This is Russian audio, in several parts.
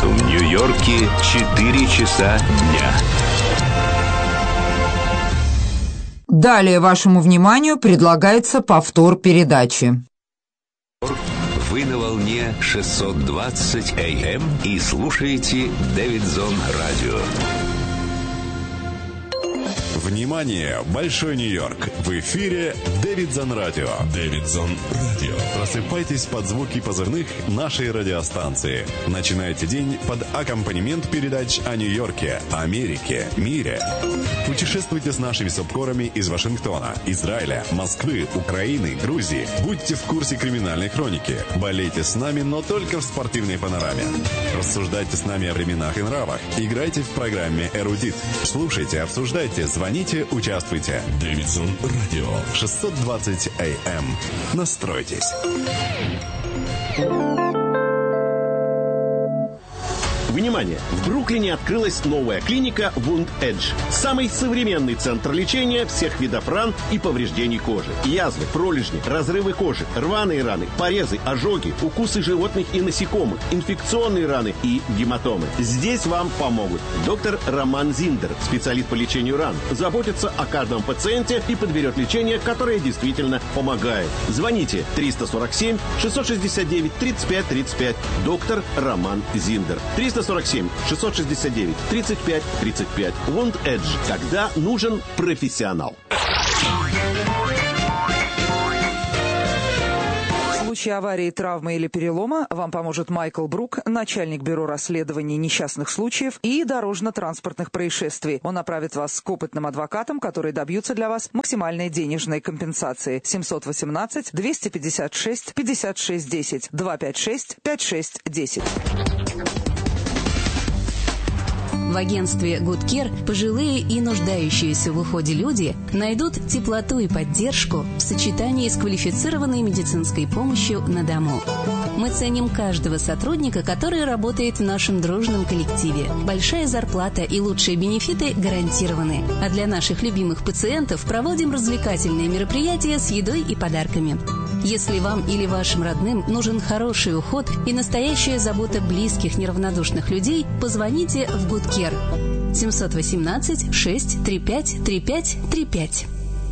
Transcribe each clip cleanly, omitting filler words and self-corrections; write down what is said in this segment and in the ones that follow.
В Нью-Йорке 4 часа дня. Далее вашему вниманию предлагается повтор передачи. Вы на волне 620 АМ и слушаете Дэвидсон Радио. Внимание! Большой Нью-Йорк! В эфире Дэвидсон Радио. Дэвидсон Радио. Просыпайтесь под звуки позывных нашей радиостанции. Начинайте день под аккомпанемент передач о Нью-Йорке, Америке, мире. Путешествуйте с нашими субкорами из Вашингтона, Израиля, Москвы, Украины, Грузии. Будьте в курсе криминальной хроники. Болейте с нами, но только в спортивной панораме. Рассуждайте с нами о временах и нравах. Играйте в программе «Эрудит». Слушайте, обсуждайте, звоните, участвуйте. Дэвидсон Радио. 620 АМ. Настройтесь. Внимание! В Бруклине открылась новая клиника Wound Edge. Самый современный центр лечения всех видов ран и повреждений кожи. Язвы, пролежни, разрывы кожи, рваные раны, порезы, ожоги, укусы животных и насекомых, инфекционные раны и гематомы. Здесь вам помогут доктор Роман Зиндер, специалист по лечению ран. Заботится о каждом пациенте и подберет лечение, которое действительно помогает. Звоните 347 669 35 35. Доктор Роман Зиндер. 347 669 35 35. Wound Edge. Когда нужен профессионал. В случае аварии, травмы или перелома вам поможет Майкл Брук, начальник бюро расследований несчастных случаев и дорожно-транспортных происшествий. Он направит вас к опытным адвокатам, которые добьются для вас максимальной денежной компенсации. 718-256-56-10, 256-56-10. В агентстве Good Care пожилые и нуждающиеся в уходе люди найдут теплоту и поддержку в сочетании с квалифицированной медицинской помощью на дому. Мы ценим каждого сотрудника, который работает в нашем дружном коллективе. Большая зарплата и лучшие бенефиты гарантированы. А для наших любимых пациентов проводим развлекательные мероприятия с едой и подарками. Если вам или вашим родным нужен хороший уход и настоящая забота близких неравнодушных людей, позвоните в Good Care. 718-635-3535.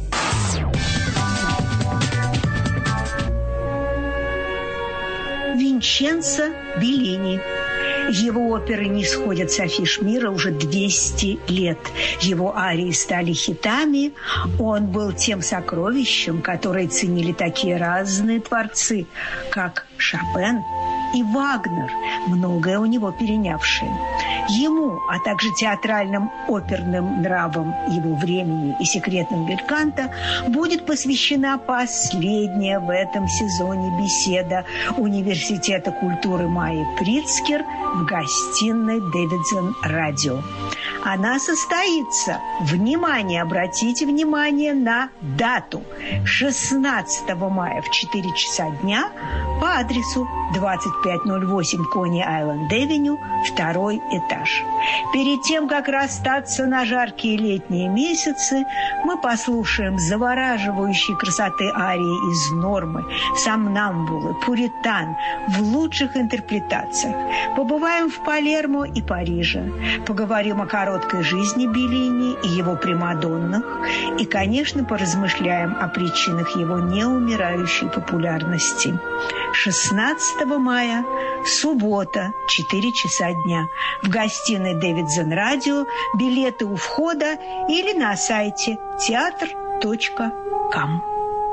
Винченцо Беллини. Его оперы не сходят с афиш мира уже 200 лет. Его арии стали хитами. Он был тем сокровищем, которое ценили такие разные творцы, как Шопен и Вагнер, многое у него перенявшие. Ему, а также театральным оперным нравам его времени и секретным бельканто будет посвящена последняя в этом сезоне беседа Университета культуры Майи Прицкер в гостиной Дэвидсон Радио. Она состоится, внимание, обратите внимание на дату, 16 мая в 4 часа дня по адресу 2508 Кони-Айленд-Авеню, 2-й этаж. Перед тем, как расстаться на жаркие летние месяцы, мы послушаем завораживающей красоты арии из «Нормы», «Сомнамбулы», «Пуритан» в лучших интерпретациях. Побываем в Палермо и Париже, поговорим о короткой жизни Беллини и его примадоннах и, конечно, поразмышляем о причинах его неумирающей популярности. 16 мая, суббота, 4 часа дня. В гостиной Дэвидсон Радио. Билеты у входа или на сайте театр.ком.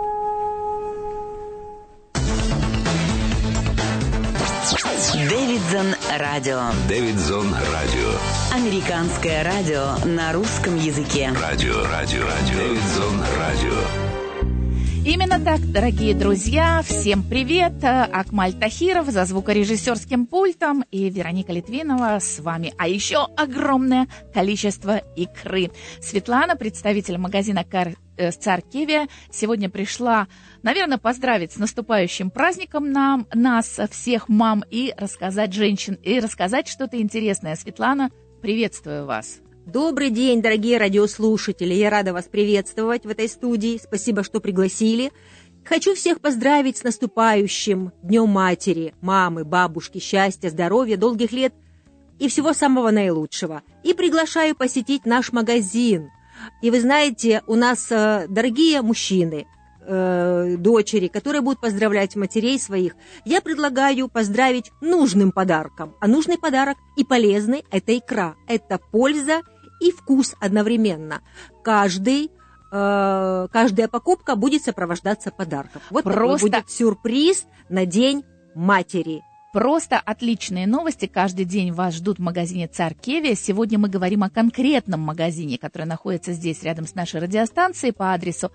Дэвидсон Радио. Дэвидсон Радио. Американское радио на русском языке. Радио. Дэвидсон Радио. Именно так, дорогие друзья, всем привет! Акмаль Тахиров за звукорежиссерским пультом и Вероника Литвинова с вами. А еще огромное количество икры. Светлана, представитель магазина «Царь Кевия», сегодня пришла, наверное, поздравить с наступающим праздником нас, всех мам, и рассказать что-то интересное. Светлана, приветствую вас. Добрый день, дорогие радиослушатели. Я рада вас приветствовать в этой студии. Спасибо, что пригласили. Хочу всех поздравить с наступающим Днем Матери, мамы, бабушки, счастья, здоровья, долгих лет и всего самого наилучшего. И приглашаю посетить наш магазин. И вы знаете, у нас дорогие мужчины, дочери, которые будут поздравлять матерей своих, я предлагаю поздравить нужным подарком. А нужный подарок и полезный – это икра. Это польза и вкус одновременно. Каждая покупка будет сопровождаться подарком. Вот такой будет сюрприз на День матери. Просто отличные новости. Каждый день вас ждут в магазине «Царь-Кевия». Сегодня мы говорим о конкретном магазине, который находится здесь, рядом с нашей радиостанцией, по адресу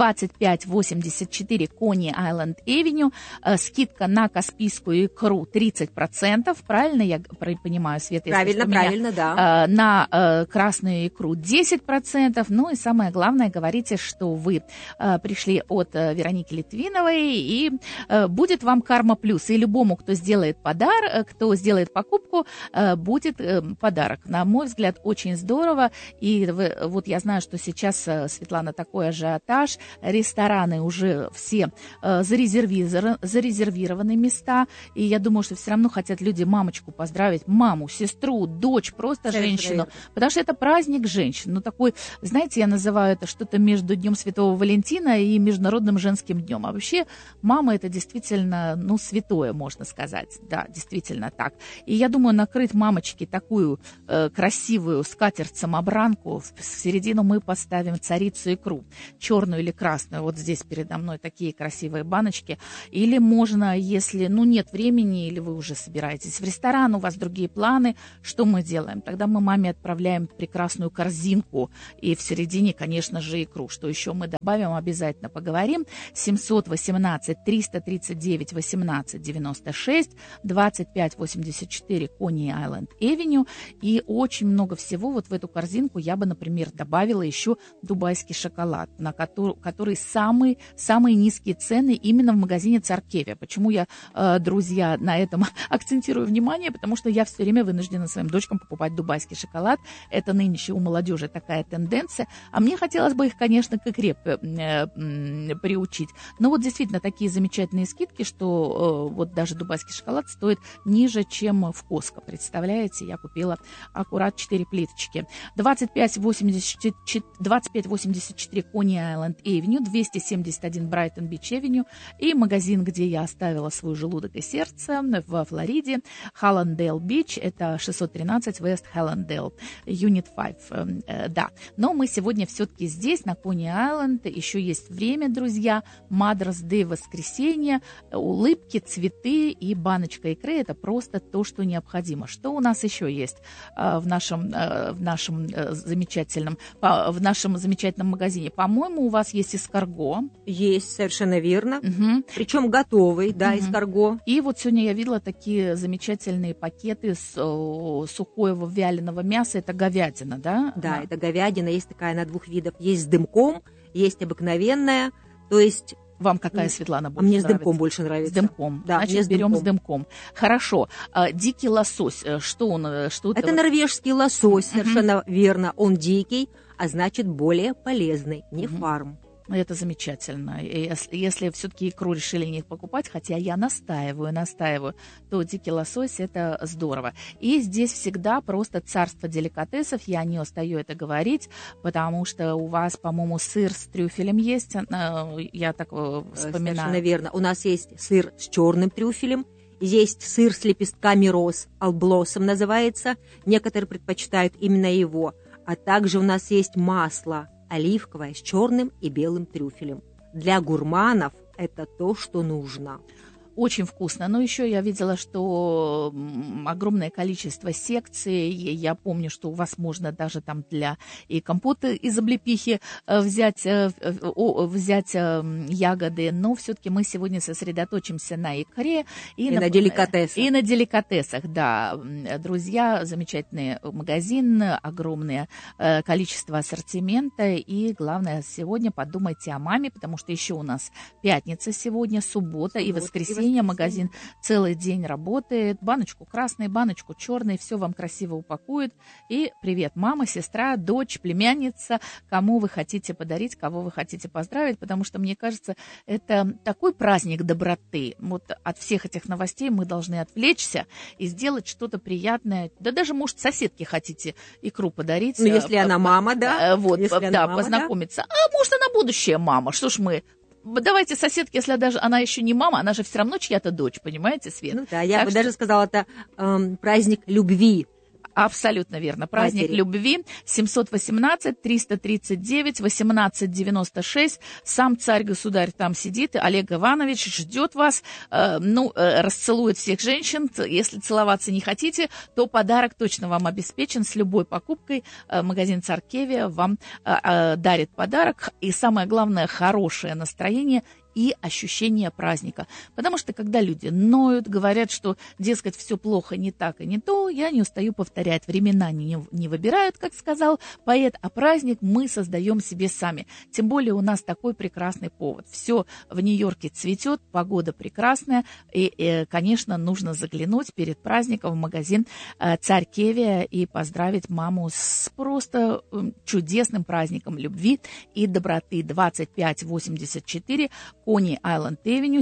2584 Кони-Айленд-Эвеню. Скидка на каспийскую икру 30%. Правильно я понимаю, Света? Правильно, да. На красную икру 10%. Ну и самое главное, говорите, что вы пришли от Вероники Литвиновой, и будет вам карма плюс. И любому, кто сделает покупку, будет подарок. На мой взгляд, очень здорово. И вот я знаю, что сейчас, Светлана, такой ажиотаж. Рестораны уже все зарезервированы места. И я думаю, что все равно хотят люди мамочку поздравить, маму, сестру, дочь, просто женщину. Потому что это праздник женщин. Ну, такой, знаете, я называю это что-то между Днем Святого Валентина и Международным женским днем. А вообще мама — это действительно, святое, можно сказать. Да, действительно так. И я думаю, накрыть мамочке такую красивую скатерть-самобранку, в середину мы поставим царицу икру, черную или красную. Вот здесь передо мной такие красивые баночки. Или можно, если, нет времени, или вы уже собираетесь в ресторан, у вас другие планы, что мы делаем? Тогда мы маме отправляем прекрасную корзинку, и в середине, конечно же, икру. Что еще мы добавим, обязательно поговорим. 718-339-18-96, 2584 Кони-Айленд-Эвеню. И очень много всего вот в эту корзинку я бы, например, добавила еще дубайский шоколад, на который самые низкие цены именно в магазине «Царь-Кевия». Почему я, друзья, на этом акцентирую внимание? Потому что я все время вынуждена своим дочкам покупать дубайский шоколад. Это нынче у молодежи такая тенденция. А мне хотелось бы их, конечно, к икре приучить. Но вот действительно такие замечательные скидки, что вот даже дубайский шоколад стоит ниже, чем в Коско. Представляете, я купила аккурат 4 плиточки. 2584 Кони-Айленд-Эвеню, 271 Брайтон-Бич-Эвеню и магазин, где я оставила свой желудок и сердце, во Флориде, Халландейл-Бич, это 613 West Hallandale, Unit 5. Да, но мы сегодня все-таки здесь, на Кони-Айленд. Еще есть время, друзья. Mother's Day, воскресенье, улыбки, цветы и баночка икры — это просто то, что необходимо. Что у нас еще есть в нашем замечательном магазине? По-моему, у вас есть эскарго. Есть, совершенно верно. Угу. Причем готовый, да, эскарго. И вот сегодня я видела такие замечательные пакеты сухого вяленого мяса. Это говядина, да? Да, это говядина. Есть такая на двух видов. Есть с дымком, есть обыкновенная. То есть... Вам какая, Светлана, больше мне нравится? С дымком больше нравится. С дымком. Да, значит, берем с дымком. Хорошо. Дикий лосось. Что он? Это норвежский лосось, совершенно верно. Он дикий, а значит более полезный, не фарм. Это замечательно. Если все-таки икру решили не покупать, хотя я настаиваю, то дикий лосось — это здорово. И здесь всегда просто царство деликатесов. Я не устаю это говорить, потому что у вас, по-моему, сыр с трюфелем есть. Я так вспоминаю. Совершенно верно. У нас есть сыр с черным трюфелем. Есть сыр с лепестками роз, алблоссом называется. Некоторые предпочитают именно его. А также у нас есть масло оливковое с черным и белым трюфелем. Для гурманов это то, что нужно. Очень вкусно. Но еще я видела, что огромное количество секций. Я помню, что у вас можно даже там для и компота из облепихи взять ягоды. Но все-таки мы сегодня сосредоточимся на икре и на деликатесах. И на деликатесах, да. Друзья, замечательный магазин, огромное количество ассортимента. И главное, сегодня подумайте о маме, потому что еще у нас пятница сегодня, суббота и воскресенье. воскресенье магазин целый день работает. Баночку красной, баночку черной, все вам красиво упакуют. И привет, мама, сестра, дочь, племянница, кому вы хотите подарить, кого вы хотите поздравить, потому что, мне кажется, это такой праздник доброты. Вот от всех этих новостей мы должны отвлечься и сделать что-то приятное. Да даже, может, соседке хотите икру подарить. Ну, если она мама, да. Вот, если да, мама, познакомиться. Да? А может, она будущая мама. Что ж мы... Давайте соседке, если даже она еще не мама, она же все равно чья-то дочь, понимаете, Свет? Ну да, я бы даже сказала, это праздник любви. Абсолютно верно. Праздник матери. Любви. 718-339-1896. Сам царь-государь там сидит, и Олег Иванович ждет вас. Расцелует всех женщин. Если целоваться не хотите, то подарок точно вам обеспечен. С любой покупкой магазин Царкевия вам дарит подарок. И самое главное, хорошее настроение и ощущение праздника. Потому что, когда люди ноют, говорят, что, дескать, все плохо, не так и не то, я не устаю повторять. Времена не выбирают, как сказал поэт, а праздник мы создаем себе сами. Тем более у нас такой прекрасный повод. Все в Нью-Йорке цветет, погода прекрасная, и, конечно, нужно заглянуть перед праздником в магазин Царкевия и поздравить маму с просто чудесным праздником любви и доброты. 2584 Кони Айленд Эвеню,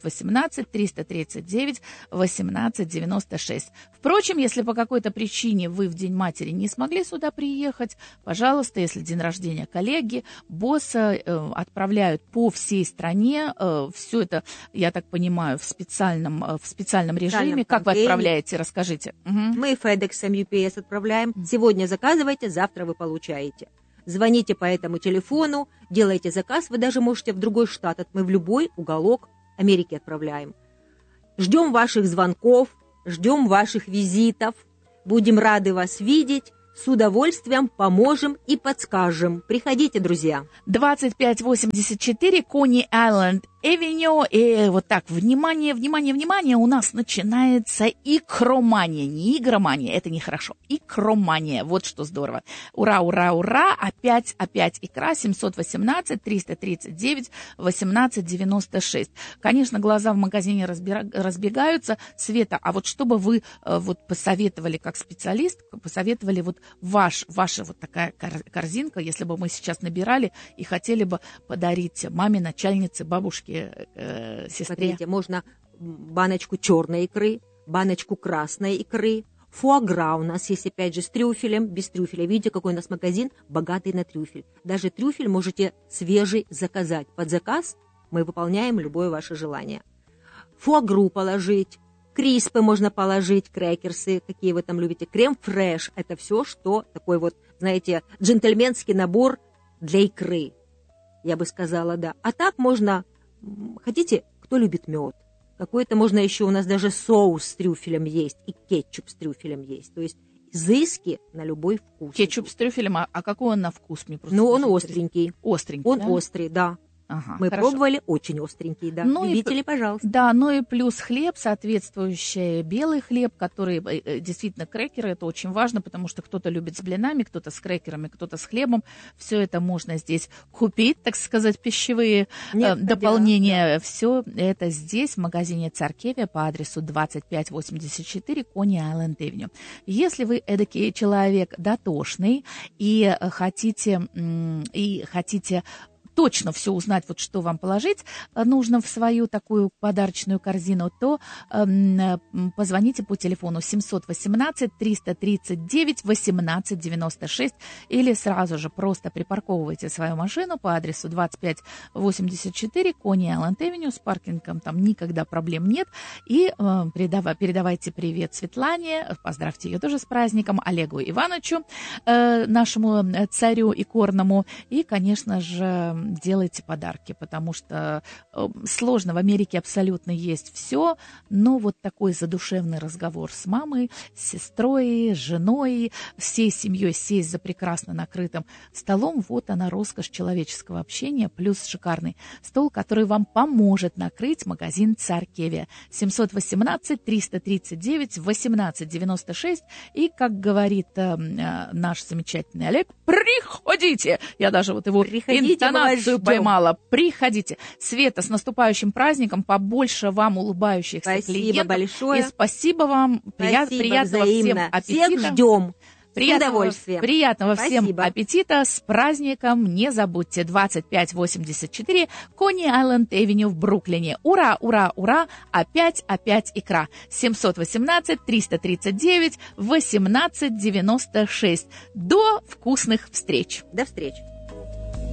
718-339-1896. Впрочем, если по какой-то причине вы в День матери не смогли сюда приехать, пожалуйста, если день рождения коллеги, босса, отправляют по всей стране. Все это, я так понимаю, в специальном режиме. Как вы отправляете? Расскажите. Мы FedEx, UPS отправляем. Сегодня заказывайте, завтра вы получаете. Звоните по этому телефону, делайте заказ, вы даже можете в другой штат, мы в любой уголок Америки отправляем. Ждем ваших звонков, ждем ваших визитов, будем рады вас видеть, с удовольствием поможем и подскажем. Приходите, друзья. 2584 Кони Айленд Эвеню. И вот так, внимание, внимание, внимание, у нас начинается икромания. Не игромания, это нехорошо. Икромания, вот что здорово. Ура, ура, ура, опять икра, 718-339-1896. Конечно, глаза в магазине разбегаются. Света, а вот чтобы вы вот посоветовали, как специалист, посоветовали вот ваша вот такая корзинка, если бы мы сейчас набирали и хотели бы подарить маме, начальнице, бабушке, сестре. Смотрите, можно баночку черной икры, баночку красной икры, фуагра у нас есть, опять же, с трюфелем, без трюфеля. Видите, какой у нас магазин богатый на трюфель. Даже трюфель можете свежий заказать. Под заказ мы выполняем любое ваше желание. Фуагру положить, криспы можно положить, крекерсы, какие вы там любите, крем-фреш. Это все, что такой вот, знаете, джентльменский набор для икры. Я бы сказала, да. А так можно, хотите, кто любит мед? Какой-то можно еще, у нас даже соус с трюфелем есть, и кетчуп с трюфелем есть. То есть изыски на любой вкус. Кетчуп с трюфелем, а какой он на вкус? Мне просто он остренький. Остренький, он да? острый, да. Ага, мы хорошо. пробовали, очень остренький, да. Ну любители, пожалуйста. Да, ну и плюс хлеб, соответствующий белый хлеб, который действительно крекеры, это очень важно, потому что кто-то любит с блинами, кто-то с крекерами, кто-то с хлебом. Все это можно здесь купить, так сказать, пищевые дополнения. Да. Все это здесь, в магазине Царкевия по адресу 2584 Кони Айленд Эвеню. Если вы эдакий человек дотошный и хотите точно все узнать, вот что вам положить нужно в свою такую подарочную корзину, то позвоните по телефону 718-339-1896 или сразу же просто припарковывайте свою машину по адресу 2584 Кони Айленд Эвеню. С паркингом там никогда проблем нет. И передавайте привет Светлане, поздравьте ее тоже с праздником, Олегу Ивановичу, нашему царю икорному. И, конечно же, делайте подарки, потому что сложно. В Америке абсолютно есть все, но вот такой задушевный разговор с мамой, с сестрой, с женой, всей семьей сесть за прекрасно накрытым столом, вот она, роскошь человеческого общения, плюс шикарный стол, который вам поможет накрыть магазин Царкевия. 718-339-1896. И, как говорит наш замечательный Олег, приходите! Я даже вот его интонацию интонацию ждем. поймала. Приходите. Света, с наступающим праздником, побольше вам улыбающихся клиентов. Спасибо большое. И спасибо вам. Спасибо, Приятного всем взаимно. аппетита. Всех ждем. Приятного всем Спасибо. аппетита. С праздником. Не забудьте. 2584 Кони-Айленд-Эвеню в Бруклине. Ура, ура, ура. Опять икра. 718-339-1896. До вкусных встреч. До встречи.